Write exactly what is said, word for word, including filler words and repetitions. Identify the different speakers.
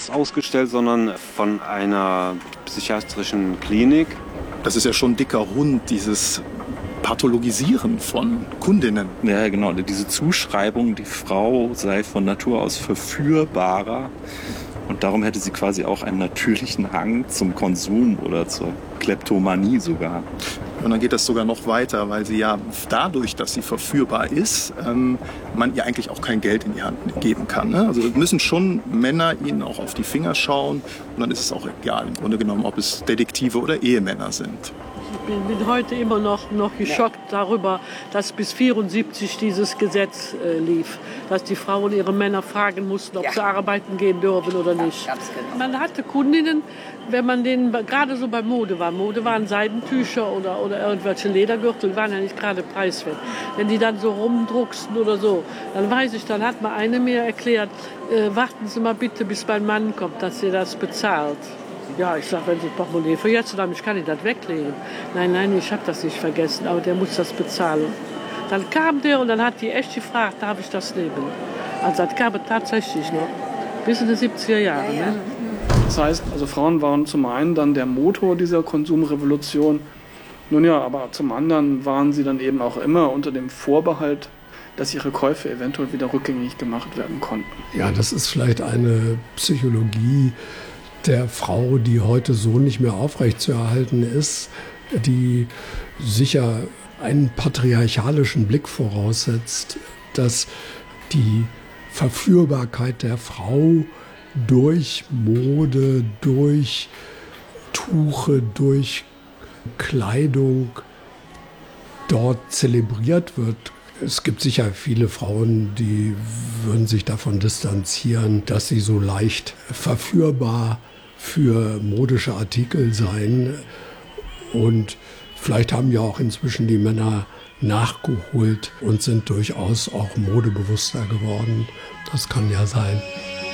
Speaker 1: ausgestellt, sondern von einer psychiatrischen Klinik.
Speaker 2: Das ist ja schon ein dicker Hund, dieses Pathologisieren von Kundinnen.
Speaker 3: Ja, genau. Diese Zuschreibung, die Frau sei von Natur aus verführbarer. Und darum hätte sie quasi auch einen natürlichen Hang zum Konsum oder zur Kleptomanie sogar.
Speaker 2: Und dann geht das sogar noch weiter, weil sie ja dadurch, dass sie verführbar ist, ähm, man ihr eigentlich auch kein Geld in die Hand geben kann. Ne? Also müssen schon Männer ihnen auch auf die Finger schauen und dann ist es auch egal, im Grunde genommen, ob es Detektive oder Ehemänner sind.
Speaker 4: Ich bin heute immer noch, noch geschockt darüber, dass bis vierundsiebzig dieses Gesetz äh, lief. Dass die Frauen ihre Männer fragen mussten, ob ja. sie arbeiten gehen dürfen oder nicht. Ja, genau. Man hatte Kundinnen, wenn man denen, gerade so bei Mode war, Mode waren Seidentücher oder, oder irgendwelche Ledergürtel, waren ja nicht gerade preiswert. Wenn die dann so rumdrucksten oder so, dann weiß ich, dann hat mal eine mir erklärt, äh, warten Sie mal bitte, bis mein Mann kommt, dass ihr das bezahlt. Ja, ich sage, wenn Sie das Portemonnaie vergessen haben, ich kann Ihnen das weglegen. Nein, nein, ich habe das nicht vergessen, aber der muss das bezahlen. Dann kam der und dann hat die echt gefragt, darf ich das nehmen? Also das gab es tatsächlich noch, bis in die siebziger Jahre. Ne?
Speaker 5: Das heißt, also Frauen waren zum einen dann der Motor dieser Konsumrevolution. Nun ja, aber zum anderen waren sie dann eben auch immer unter dem Vorbehalt, dass ihre Käufe eventuell wieder rückgängig gemacht werden konnten.
Speaker 6: Ja, das ist vielleicht eine Psychologie der Frau, die heute so nicht mehr aufrechtzuerhalten ist, die sicher einen patriarchalischen Blick voraussetzt, dass die Verführbarkeit der Frau durch Mode, durch Tuche, durch Kleidung dort zelebriert wird. Es gibt sicher viele Frauen, die würden sich davon distanzieren, dass sie so leicht verführbar für modische Artikel seien. Und vielleicht haben ja auch inzwischen die Männer nachgeholt und sind durchaus auch modebewusster geworden. Das kann ja sein.